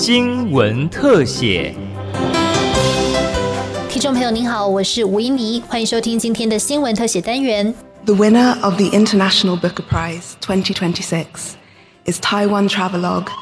新闻特写。 听众朋友您好，我是吴依妮，欢迎收听今天的新闻特写单元。 The winner of the International Booker Prize 2026 is Taiwan travelogue